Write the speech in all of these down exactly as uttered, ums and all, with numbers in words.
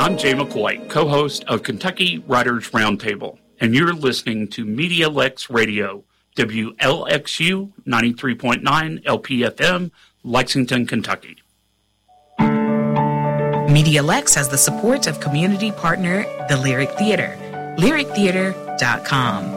I'm Jay McCoy, co-host of Kentucky Writers Roundtable, and you're listening to Media Lex Radio, W L X U ninety-three point nine L P F M, Lexington, Kentucky. Media Lex has the support of community partner, the Lyric Theater, lyric theater dot com.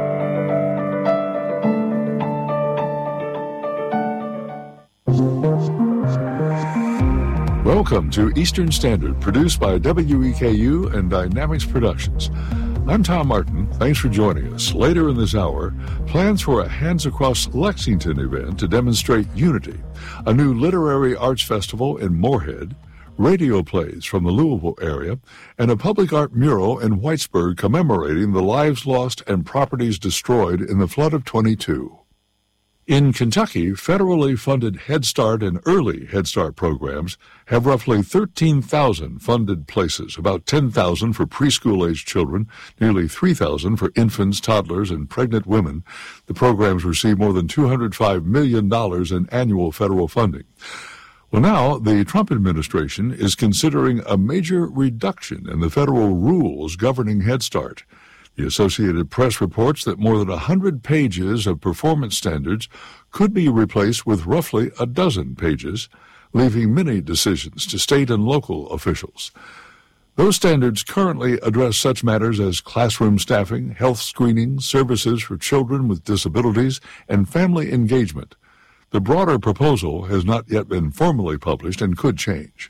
Welcome to Eastern Standard, produced by W E K U and Dynamics Productions. I'm Tom Martin. Thanks for joining us. Later in this hour, plans for a Hands Across Lexington event to demonstrate unity, a new literary arts festival in Moorhead, radio plays from the Louisville area, and a public art mural in Whitesburg commemorating the lives lost and properties destroyed in the flood of twenty-two. In Kentucky, federally funded Head Start and early Head Start programs have roughly thirteen thousand funded places, about ten thousand for preschool-age children, nearly three thousand for infants, toddlers, and pregnant women. The programs receive more than two hundred five million dollars in annual federal funding. Well, now the Trump administration is considering a major reduction in the federal rules governing Head Start. The Associated Press reports that more than one hundred pages of performance standards could be replaced with roughly a dozen pages, leaving many decisions to state and local officials. Those standards currently address such matters as classroom staffing, health screening, services for children with disabilities, and family engagement. The broader proposal has not yet been formally published and could change.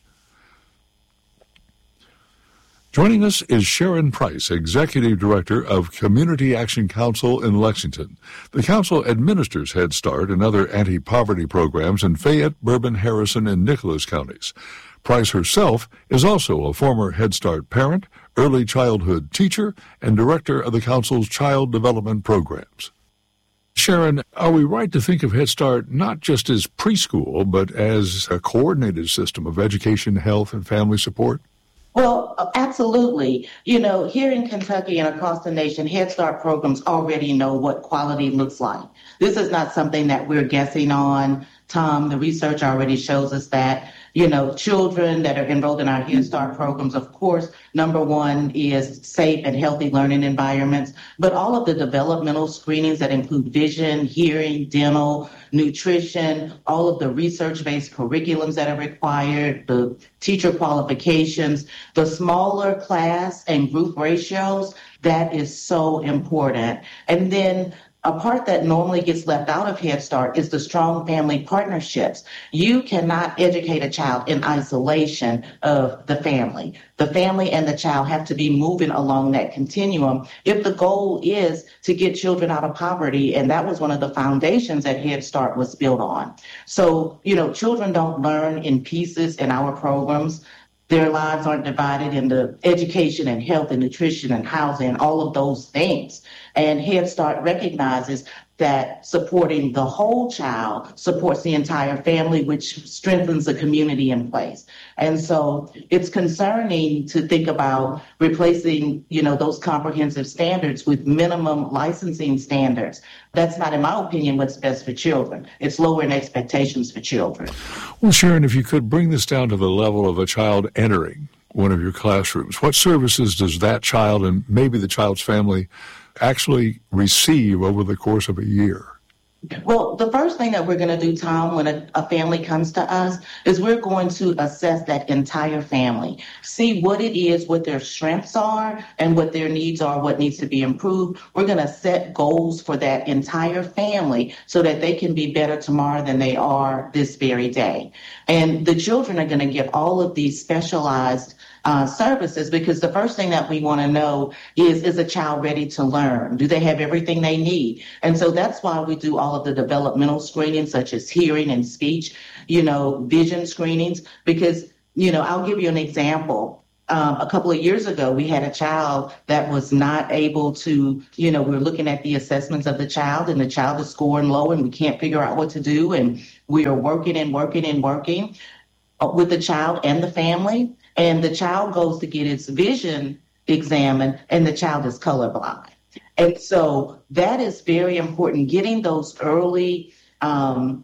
Joining us is Sharon Price, Executive Director of Community Action Council in Lexington. The council administers Head Start and other anti-poverty programs in Fayette, Bourbon, Harrison, and Nicholas counties. Price herself is also a former Head Start parent, early childhood teacher, and director of the council's child development programs. Sharon, are we right to think of Head Start not just as preschool, but as a coordinated system of education, health, and family support? Well, absolutely. You know, here in Kentucky and across the nation, Head Start programs already know what quality looks like. This is not something that we're guessing on, Tom. The research already shows us that, you know, children that are enrolled in our Head Start programs, of course, number one is safe and healthy learning environments, but all of the developmental screenings that include vision, hearing, dental, nutrition, all of the research-based curriculums that are required, the teacher qualifications, the smaller class and group ratios, that is so important. And then a part that normally gets left out of Head Start is the strong family partnerships. You cannot educate a child in isolation of the family. The family and the child have to be moving along that continuum if the goal is to get children out of poverty, and that was one of the foundations that Head Start was built on. So, you know, children don't learn in pieces in our programs. Their lives aren't divided into education and health and nutrition and housing and all of those things. And Head Start recognizes that supporting the whole child supports the entire family, which strengthens the community in place. And so it's concerning to think about replacing, you know, those comprehensive standards with minimum licensing standards. That's not, in my opinion, what's best for children. It's lowering expectations for children. Well, Sharon, if you could bring this down to the level of a child entering one of your classrooms, what services does that child and maybe the child's family actually receive over the course of a year? Well, the first thing that we're going to do, Tom, when a, a family comes to us is we're going to assess that entire family, see what it is, what their strengths are, and what their needs are, what needs to be improved. We're going to set goals for that entire family so that they can be better tomorrow than they are this very day. And the children are going to get all of these specialized Uh, services, because the first thing that we want to know is, is a child ready to learn? Do they have everything they need? And so that's why we do all of the developmental screenings, such as hearing and speech, you know, vision screenings, because, you know, I'll give you an example. Um, a couple of years ago, we had a child that was not able to, you know, we were looking at the assessments of the child, and the child is scoring low, and we can't figure out what to do. And we are working and working and working with the child and the family. And the child goes to get its vision examined, and the child is colorblind. And so that is very important, getting those early um,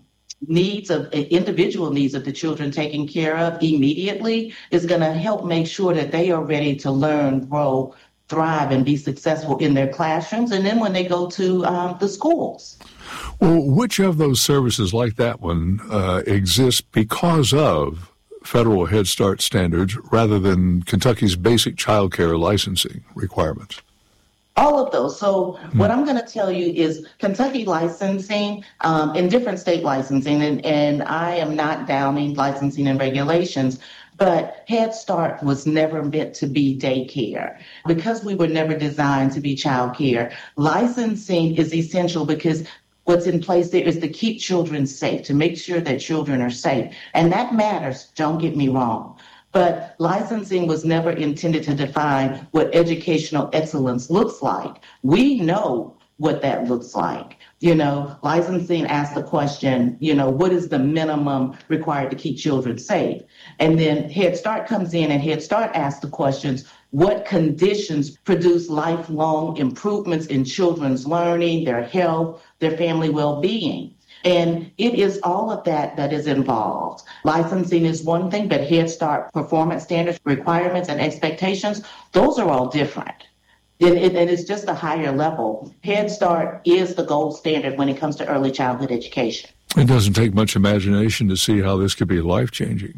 needs of individual needs of the children taken care of immediately is going to help make sure that they are ready to learn, grow, thrive, and be successful in their classrooms. And then when they go to um, the schools. Well, which of those services like that one uh, exists because of federal Head Start standards rather than Kentucky's basic child care licensing requirements? All of those. So mm. what I'm going to tell you is Kentucky licensing um, and different state licensing, and, and I am not downing licensing and regulations, but Head Start was never meant to be daycare. Because we were never designed to be child care, licensing is essential because what's in place there is to keep children safe, to make sure that children are safe. And that matters, don't get me wrong. But licensing was never intended to define what educational excellence looks like. We know what that looks like. You know, licensing asks the question, you know, what is the minimum required to keep children safe? And then Head Start comes in and Head Start asks the questions, what conditions produce lifelong improvements in children's learning, their health, their family well-being? And it is all of that that is involved. Licensing is one thing, but Head Start performance standards, requirements, and expectations, those are all different. And, it, and it's just a higher level. Head Start is the gold standard when it comes to early childhood education. It doesn't take much imagination to see how this could be life-changing.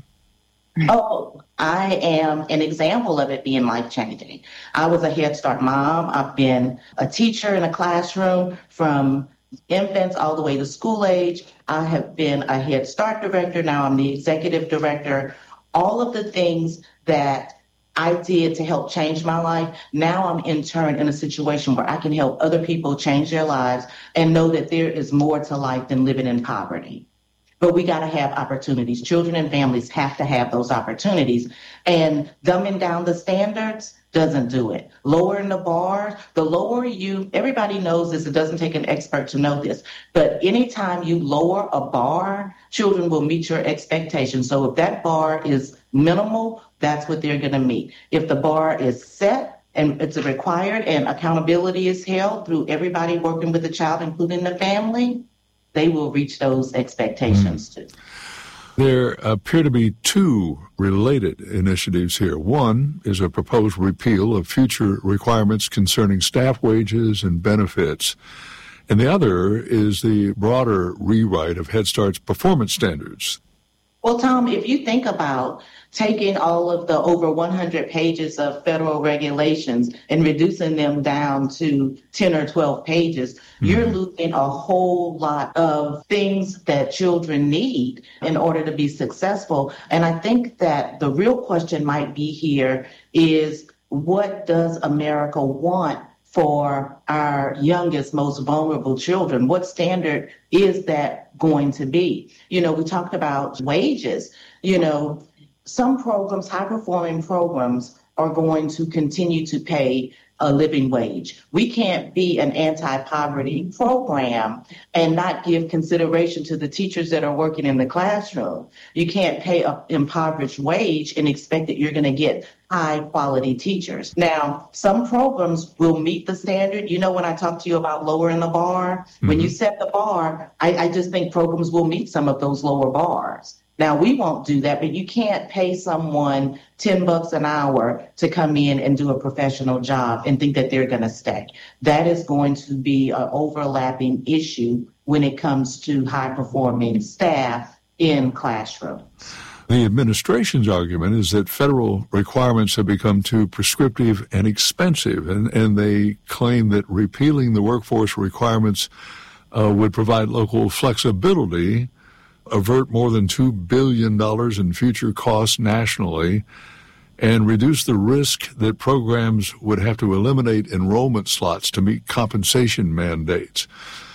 Oh, I am an example of it being life-changing. I was a Head Start mom. I've been a teacher in a classroom from infants all the way to school age. I have been a Head Start director. Now I'm the executive director. All of the things that I did to help change my life, now I'm in turn in a situation where I can help other people change their lives and know that there is more to life than living in poverty. But we got to have opportunities. Children and families have to have those opportunities. And dumbing down the standards doesn't do it. Lowering the bar, the lower you, everybody knows this, it doesn't take an expert to know this, but anytime you lower a bar, children will meet your expectations. So if that bar is minimal, that's what they're going to meet. If the bar is set and it's required and accountability is held through everybody working with the child, including the family, they will reach those expectations mm. too. There appear to be two related initiatives here. One is a proposed repeal of future requirements concerning staff wages and benefits. And the other is the broader rewrite of Head Start's performance standards. Well, Tom, if you think about taking all of the over one hundred pages of federal regulations and reducing them down to ten or twelve pages, mm-hmm. you're losing a whole lot of things that children need in order to be successful. And I think that the real question might be here is, what does America want for our youngest, most vulnerable children? What standard is that going to be? You know, we talked about wages. You know, some programs, high-performing programs, are going to continue to pay a living wage. We can't be an anti-poverty program and not give consideration to the teachers that are working in the classroom. You can't pay an impoverished wage and expect that you're going to get high-quality teachers. Now, some programs will meet the standard. You know, when I talk to you about lowering the bar, mm-hmm. when you set the bar, I, I just think programs will meet some of those lower bars. Now, we won't do that, but you can't pay someone ten bucks an hour to come in and do a professional job and think that they're going to stay. That is going to be an overlapping issue when it comes to high-performing staff in classrooms. The administration's argument is that federal requirements have become too prescriptive and expensive, and, and they claim that repealing the workforce requirements uh, would provide local flexibility, avert more than two billion dollars in future costs nationally, and reduce the risk that programs would have to eliminate enrollment slots to meet compensation mandates.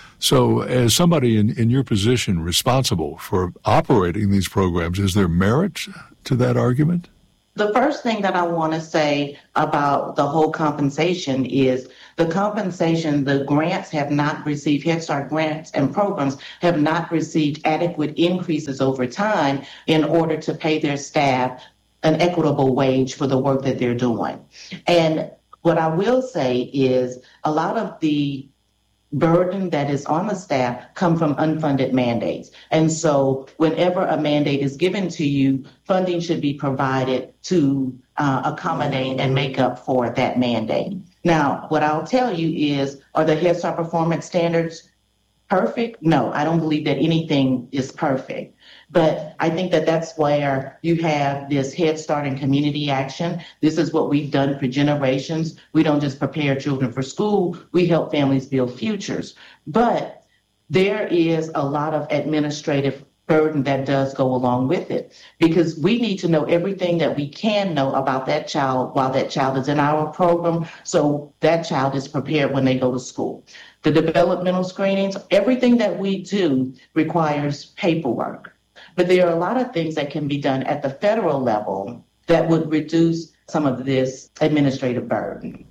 So as somebody in, in your position responsible for operating these programs, is there merit to that argument? The first thing that I want to say about the whole compensation is the compensation, the grants have not received, Head Start grants and programs have not received adequate increases over time in order to pay their staff an equitable wage for the work that they're doing. And what I will say is a lot of the burden that is on the staff come from unfunded mandates. And so whenever a mandate is given to you, funding should be provided to uh, accommodate and make up for that mandate. Now, what I'll tell you is, are the Head Start performance standards perfect? No, I don't believe that anything is perfect. But I think that that's where you have this Head Start and community action. This is what we've done for generations. We don't just prepare children for school, we help families build futures. But there is a lot of administrative burden that does go along with it, because we need to know everything that we can know about that child while that child is in our program, so that child is prepared when they go to school. The developmental screenings, everything that we do requires paperwork. But there are a lot of things that can be done at the federal level that would reduce some of this administrative burden.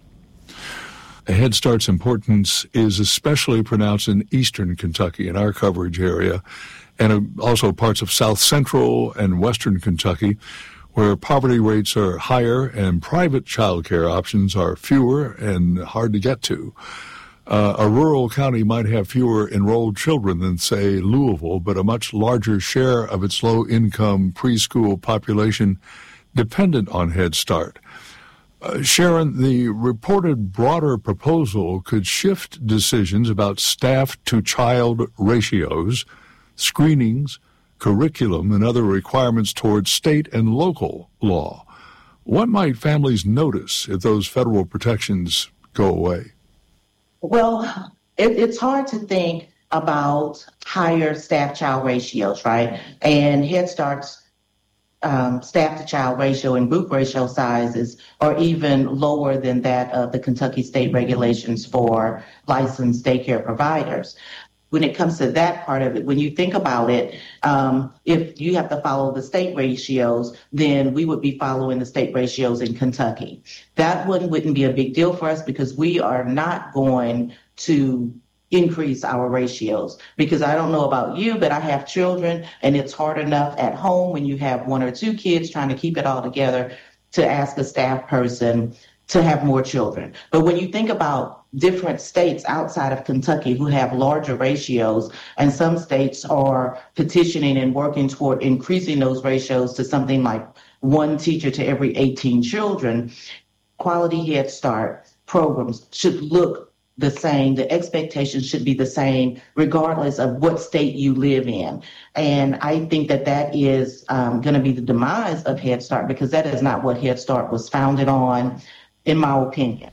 Head Start's importance is especially pronounced in eastern Kentucky, in our coverage area, and also parts of south central and western Kentucky, where poverty rates are higher and private child care options are fewer and hard to get to. Uh, a rural county might have fewer enrolled children than, say, Louisville, but a much larger share of its low-income preschool population dependent on Head Start. Uh, Sharon, the reported broader proposal could shift decisions about staff-to-child ratios, screenings, curriculum, and other requirements towards state and local law. What might families notice if those federal protections go away? Well, it, it's hard to think about higher staff-child ratios, right? And Head Start's um, staff-to-child ratio and group ratio sizes are even lower than that of the Kentucky state regulations for licensed daycare providers. When it comes to that part of it, when you think about it, um, if you have to follow the state ratios, then we would be following the state ratios in Kentucky. That one wouldn't be a big deal for us because we are not going to increase our ratios. Because I don't know about you, but I have children, and it's hard enough at home when you have one or two kids trying to keep it all together to ask a staff person to have more children. But when you think about different states outside of Kentucky who have larger ratios, and some states are petitioning and working toward increasing those ratios to something like one teacher to every eighteen children, quality Head Start programs should look the same. The expectations should be the same regardless of what state you live in. And I think that that is um, going to be the demise of Head Start, because that is not what Head Start was founded on, in my opinion.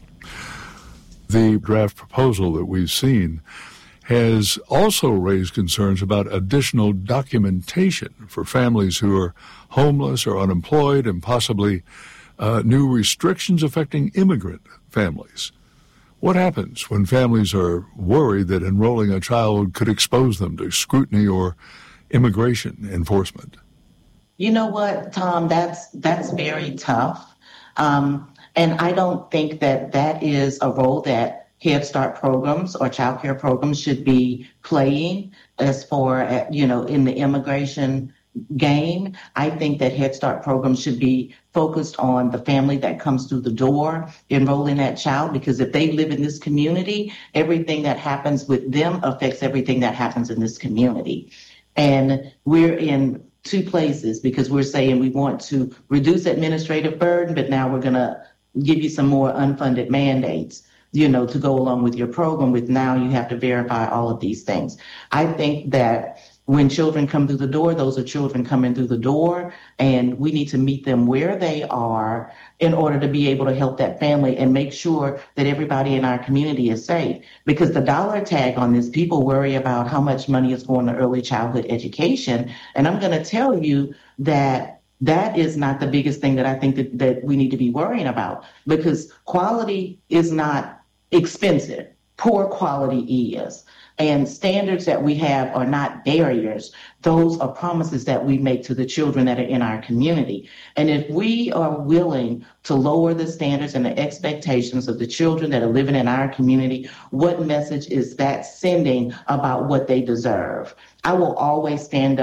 The draft proposal that we've seen has also raised concerns about additional documentation for families who are homeless or unemployed, and possibly uh, new restrictions affecting immigrant families. What happens when families are worried that enrolling a child could expose them to scrutiny or immigration enforcement? You know what, Tom, that's that's very tough. Um, And I don't think that that is a role that Head Start programs or child care programs should be playing as far as, you know, in the immigration game. I think that Head Start programs should be focused on the family that comes through the door, enrolling that child, because if they live in this community, everything that happens with them affects everything that happens in this community. And we're in two places because we're saying we want to reduce administrative burden, but now we're going to give you some more unfunded mandates, you know, to go along with your program, with now you have to verify all of these things. I think that when children come through the door, those are children coming through the door, and we need to meet them where they are in order to be able to help that family and make sure that everybody in our community is safe. Because the dollar tag on this, people worry about how much money is going to early childhood education. And I'm going to tell you that that is not the biggest thing that I think that, that we need to be worrying about, because quality is not expensive. Poor quality is. And standards that we have are not barriers. Those are promises that we make to the children that are in our community. And if we are willing to lower the standards and the expectations of the children that are living in our community, what message is that sending about what they deserve? I will always stand up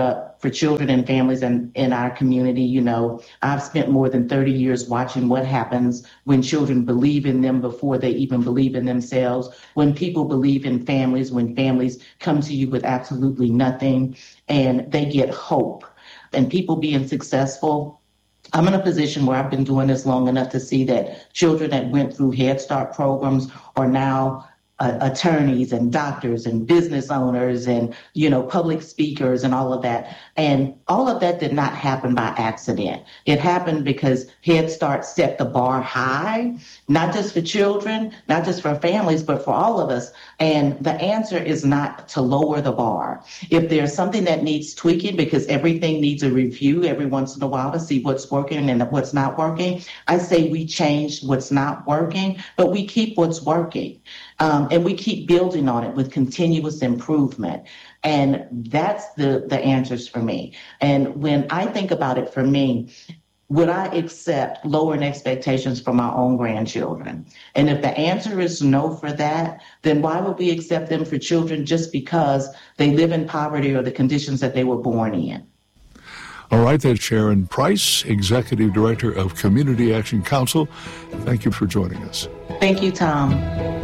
for children and families in, in our community. You know, I've spent more than thirty years watching what happens when children believe in them before they even believe in themselves, when people believe in families, when families come to you with absolutely nothing and they get hope, and people being successful. I'm in a position where I've been doing this long enough to see that children that went through Head Start programs are now uh, attorneys and doctors and business owners and, you know, public speakers and all of that. And all of that did not happen by accident. It happened because Head Start set the bar high, not just for children, not just for families, but for all of us. And the answer is not to lower the bar. If there's something that needs tweaking, because everything needs a review every once in a while to see what's working and what's not working, I say we change what's not working, but we keep what's working. Um, and we keep building on it with continuous improvement. And that's the, the answers for me. And when I think about it for me, would I accept lowering expectations for my own grandchildren? And if the answer is no for that, then why would we accept them for children just because they live in poverty or the conditions that they were born in? All right, that's Sharon Price, Executive Director of Community Action Council. Thank you for joining us. Thank you, Tom.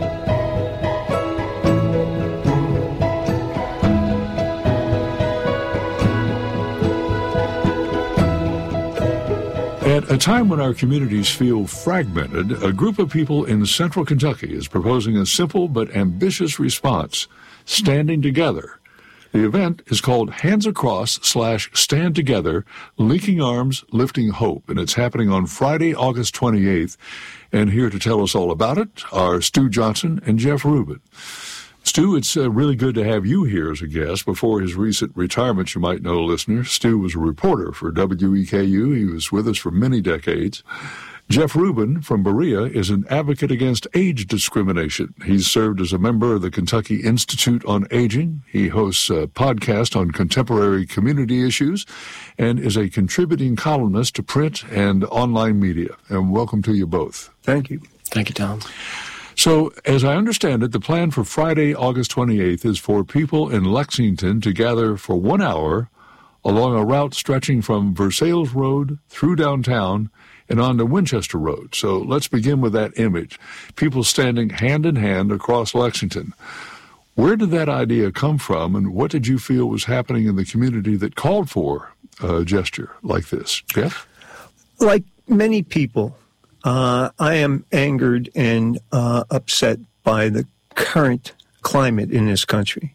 At a time when our communities feel fragmented, a group of people in central Kentucky is proposing a simple but ambitious response, standing together. The event is called Hands Across slash Stand Together, Linking Arms, Lifting Hope, and it's happening on Friday, August twenty-eighth. And here to tell us all about it are Stu Johnson and Jeff Rubin. Stu, it's uh, really good to have you here as a guest. Before his recent retirement, you might know, listener, Stu was a reporter for W E K U. He was with us for many decades. Jeff Rubin from Berea is an advocate against age discrimination. He's served as a member of the Kentucky Institute on Aging. He hosts a podcast on contemporary community issues and is a contributing columnist to print and online media. And welcome to you both. Thank you. Thank you, Tom. So, as I understand it, the plan for Friday, August twenty-eighth is for people in Lexington to gather for one hour along a route stretching from Versailles Road through downtown and on to Winchester Road. So let's begin with that image. People standing hand in hand across Lexington. Where did that idea come from, and what did you feel was happening in the community that called for a gesture like this? Jeff? Like many people, uh, I am angered and uh, upset by the current climate in this country.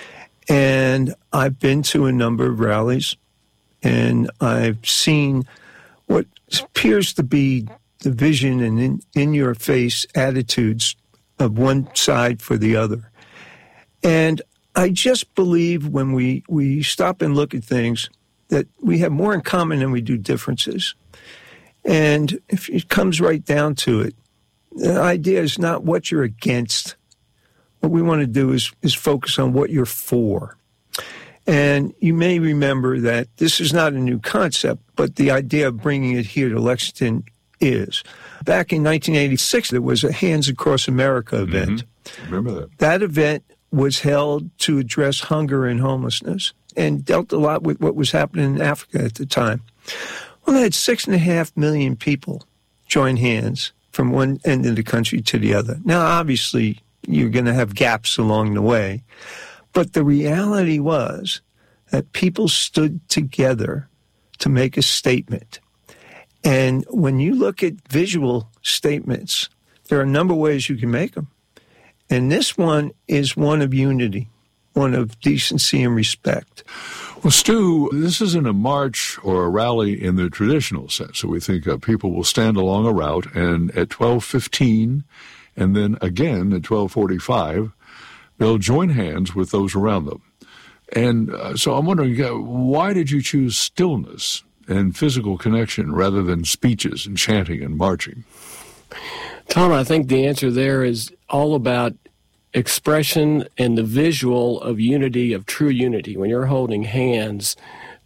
And I've been to a number of rallies, and I've seen what appears to be division and in, in-your-face attitudes of one side for the other. And I just believe when we, we stop and look at things that we have more in common than we do differences. And if it comes right down to it, the idea is not what you're against. What we want to do is, is focus on what you're for. And you may remember that this is not a new concept, but the idea of bringing it here to Lexington is. Back in nineteen eighty-six, there was a Hands Across America event. Mm-hmm. Remember that. That event was held to address hunger and homelessness and dealt a lot with what was happening in Africa at the time. Well, they had six and a half million people join hands from one end of the country to the other. Now, obviously, you're going to have gaps along the way. But the reality was that people stood together to make a statement. And when you look at visual statements, there are a number of ways you can make them. And this one is one of unity, one of decency and respect. Well, Stu, this isn't a march or a rally in the traditional sense. So we think uh, people will stand along a route, and at twelve fifteen and then again at twelve forty-five, they'll join hands with those around them. And uh, so I'm wondering, uh, why did you choose stillness and physical connection rather than speeches and chanting and marching? Tom, I think the answer there is all about expression and the visual of unity, of true unity. When you're holding hands,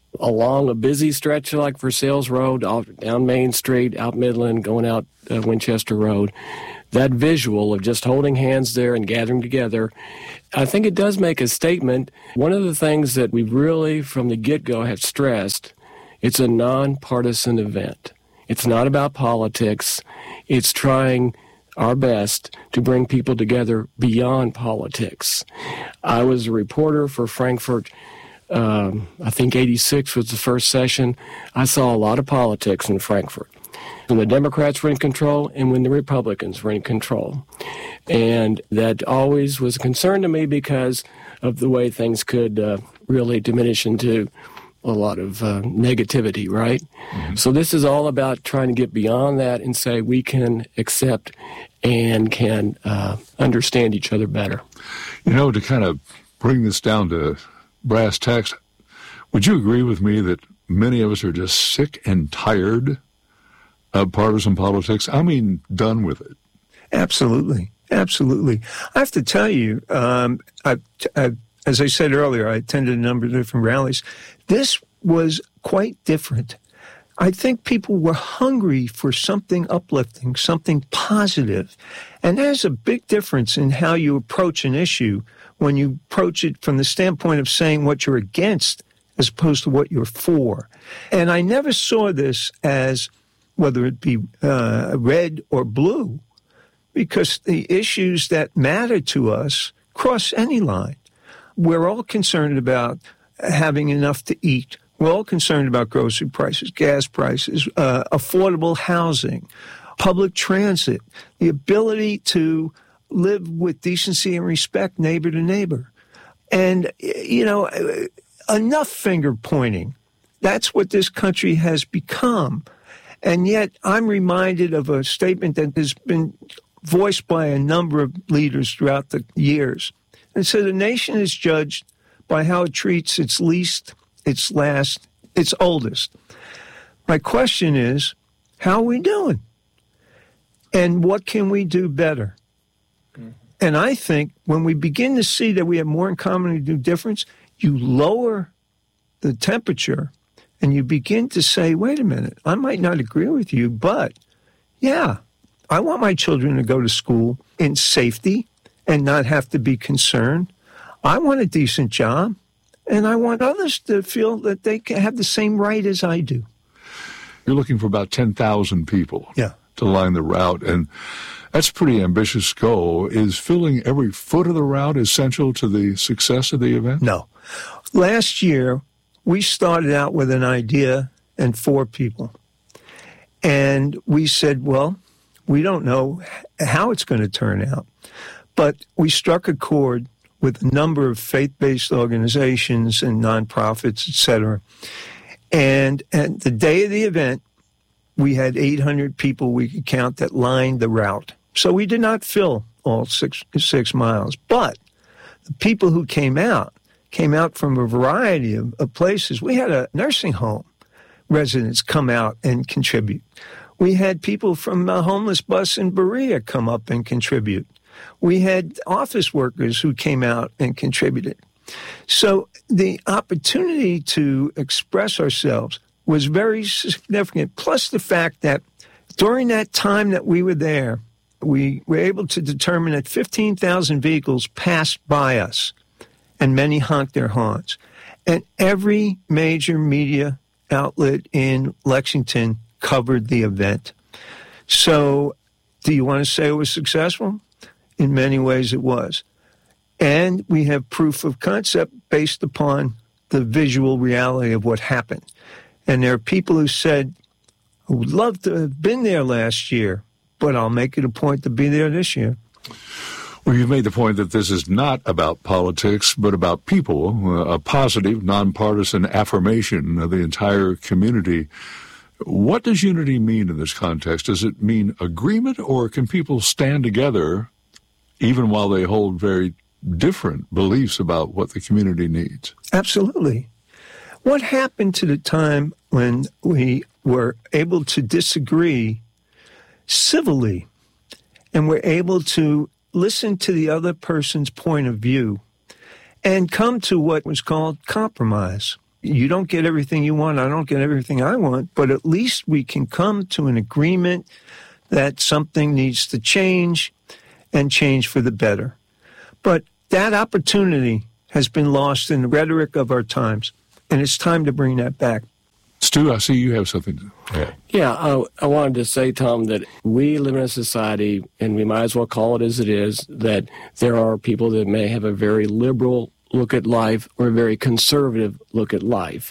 along a busy stretch like Versailles Road, off, down Main Street, out Midland, going out uh, Winchester Road, that visual of just holding hands there and gathering together, I think it does make a statement. One of the things that we really, from the get-go, have stressed, it's a nonpartisan event. It's not about politics. It's trying our best to bring people together beyond politics. I was a reporter for Frankfurt. Um, I think eighty-six was the first session. I saw a lot of politics in Frankfurt. When the Democrats were in control and when the Republicans were in control. And that always was a concern to me because of the way things could uh, really diminish into a lot of uh, negativity, right? Mm-hmm. So this is all about trying to get beyond that and say we can accept and can uh, understand each other better. You know, to kind of bring this down to brass tacks, would you agree with me that many of us are just sick and tired of partisan politics? I mean, done with it. Absolutely. Absolutely. I have to tell you, um, I've, I've, as I said earlier, I attended a number of different rallies. This was quite different. I think people were hungry for something uplifting, something positive. And there's a big difference in how you approach an issue when you approach it from the standpoint of saying what you're against as opposed to what you're for. And I never saw this as whether it be uh, red or blue, because the issues that matter to us cross any line. We're all concerned about having enough to eat. We're all concerned about grocery prices, gas prices, uh, affordable housing, public transit, the ability to live with decency and respect neighbor to neighbor. And, you know, enough finger pointing. That's what this country has become. And yet I'm reminded of a statement that has been voiced by a number of leaders throughout the years. It says a nation is judged by how it treats its least, its last, its oldest. My question is, how are we doing? And what can we do better? Mm-hmm. And I think when we begin to see that we have more in common to do difference, you lower the temperature and you begin to say, wait a minute, I might not agree with you, but yeah, I want my children to go to school in safety and not have to be concerned. I want a decent job, and I want others to feel that they can have the same right as I do. You're looking for about ten thousand people yeah. to line the route, and that's a pretty ambitious goal. Is filling every foot of the route essential to the success of the event? No. Last year, we started out with an idea and four people. And we said, well, we don't know how it's going to turn out. But we struck a chord with a number of faith-based organizations and nonprofits, et cetera. And at the day of the event, we had eight hundred people we could count that lined the route. So we did not fill all six, six miles. But the people who came out came out from a variety of, of places. We had a nursing home residents come out and contribute. We had people from a homeless bus in Berea come up and contribute. We had office workers who came out and contributed. So the opportunity to express ourselves was very significant, plus the fact that during that time that we were there, we were able to determine that fifteen thousand vehicles passed by us, and many honked their horns. And every major media outlet in Lexington covered the event. So do you want to say it was successful? In many ways it was. And we have proof of concept based upon the visual reality of what happened. And there are people who said, I would love to have been there last year, but I'll make it a point to be there this year. Well, you've made the point that this is not about politics, but about people, a positive, nonpartisan affirmation of the entire community. What does unity mean in this context? Does it mean agreement, or can people stand together even while they hold very different beliefs about what the community needs? Absolutely. What happened to the time when we were able to disagree civilly and were able to listen to the other person's point of view and come to what was called compromise? You don't get everything you want, I don't get everything I want, but at least we can come to an agreement that something needs to change and change for the better. But that opportunity has been lost in the rhetoric of our times, and it's time to bring that back. Stu, I see you have something to add. Yeah, I, I wanted to say, Tom, that we live in a society, and we might as well call it as it is, that there are people that may have a very liberal look at life or a very conservative look at life.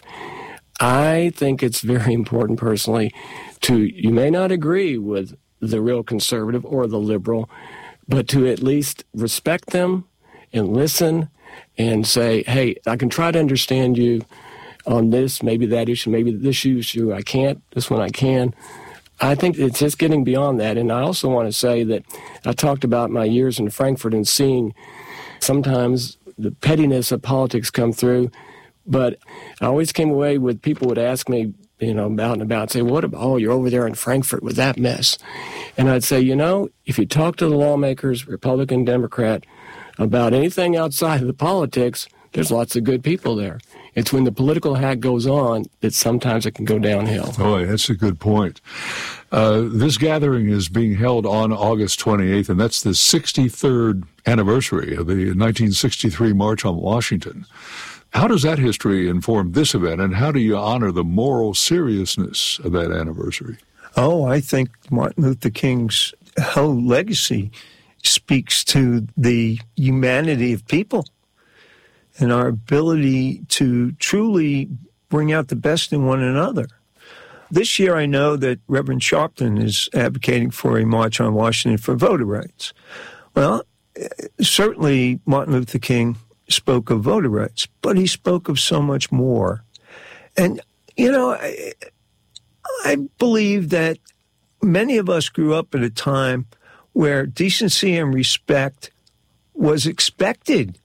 I think it's very important personally to, you may not agree with the real conservative or the liberal, but to at least respect them and listen and say, hey, I can try to understand you on this, maybe that issue, maybe this issue I can't, this one I can. I think it's just getting beyond that. And I also want to say that I talked about my years in Frankfurt and seeing sometimes the pettiness of politics come through, but I always came away with people would ask me, you know, about and about, say, what about, oh, you're over there in Frankfurt with that mess. And I'd say, you know, if you talk to the lawmakers, Republican, Democrat, about anything outside of the politics, there's lots of good people there. It's when the political hack goes on that sometimes it can go downhill. Oh, that's a good point. Uh, this gathering is being held on August twenty-eighth, and that's the sixty-third anniversary of the nineteen sixty-three March on Washington. How does that history inform this event, and how do you honor the moral seriousness of that anniversary? Oh, I think Martin Luther King's whole legacy speaks to the humanity of people and our ability to truly bring out the best in one another. This year, I know that Reverend Sharpton is advocating for a march on Washington for voter rights. Well, certainly Martin Luther King spoke of voter rights, but he spoke of so much more. And, you know, I, I believe that many of us grew up at a time where decency and respect was expected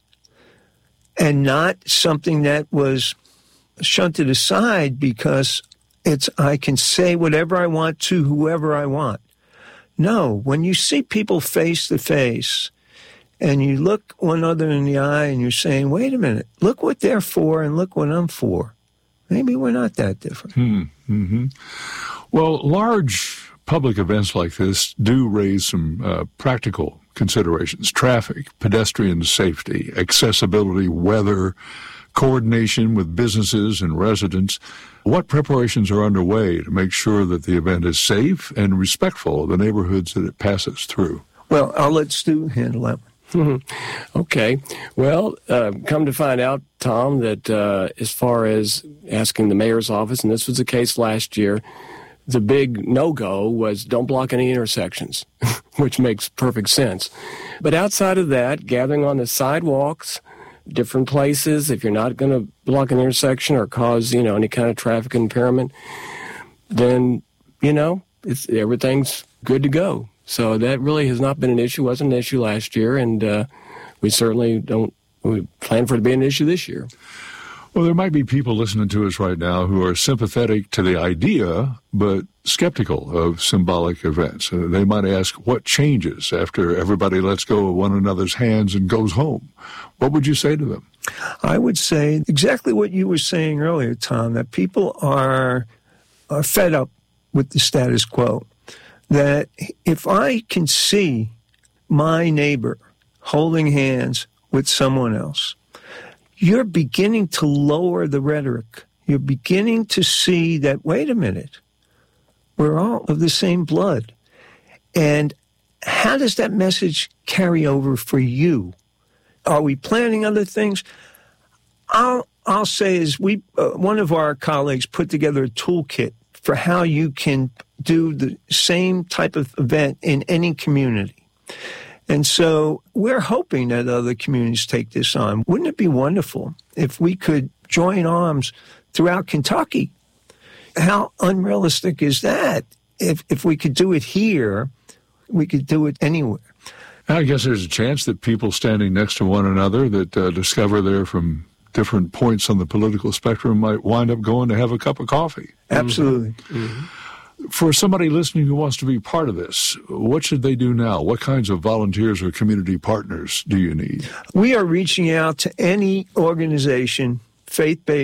and not something that was shunted aside because it's, I can say whatever I want to whoever I want. No, when you see people face to face and you look one another in the eye and you're saying, wait a minute, look what they're for and look what I'm for. Maybe we're not that different. Hmm. Mm-hmm. Well, large public events like this do raise some uh, practical considerations: traffic, pedestrian safety, accessibility, weather, coordination with businesses and residents. What preparations are underway to make sure that the event is safe and respectful of the neighborhoods that it passes through? Well, I'll let Stu handle that one. Okay. Well, uh, come to find out, Tom, that uh, as far as asking the mayor's office, and this was the case last year, the big no-go was don't block any intersections, which makes perfect sense. But outside of that, gathering on the sidewalks, different places, if you're not going to block an intersection or cause, you know, any kind of traffic impairment, then, you know, it's, everything's good to go. So that really has not been an issue, wasn't an issue last year, and uh, we certainly don't we plan for it to be an issue this year. Well, there might be people listening to us right now who are sympathetic to the idea, but skeptical of symbolic events. Uh, they might ask, what changes after everybody lets go of one another's hands and goes home? What would you say to them? I would say exactly what you were saying earlier, Tom, that people are, are fed up with the status quo. That if I can see my neighbor holding hands with someone else, you're beginning to lower the rhetoric. You're beginning to see that, wait a minute, we're all of the same blood. And how does that message carry over for you? Are we planning other things? I'll, I'll say is we, uh, one of our colleagues put together a toolkit for how you can do the same type of event in any community. And so we're hoping that other communities take this on. Wouldn't it be wonderful if we could join arms throughout Kentucky? How unrealistic is that? If if we could do it here, we could do it anywhere. I guess there's a chance that people standing next to one another that uh, discover they're from different points on the political spectrum might wind up going to have a cup of coffee. Absolutely. Mm-hmm. For somebody listening who wants to be part of this, what should they do now? What kinds of volunteers or community partners do you need? We are reaching out to any organization, faith-based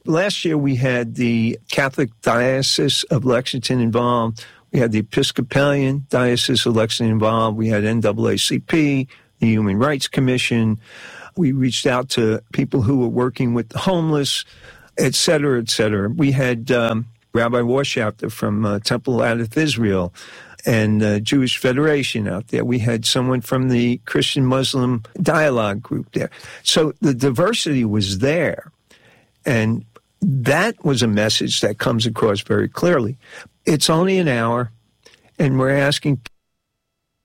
Last year we had the Catholic Diocese of Lexington involved. We had the Episcopalian Diocese of Lexington involved. We had N double A C P, the Human Rights Commission. We reached out to people who were working with the homeless, et cetera, et cetera. We had um, Rabbi Warshafter from uh, Temple out of Israel and uh, Jewish Federation out there. We had someone from the Christian-Muslim Dialogue Group there. So the diversity was there. And that was a message that comes across very clearly. It's only an hour, and we're asking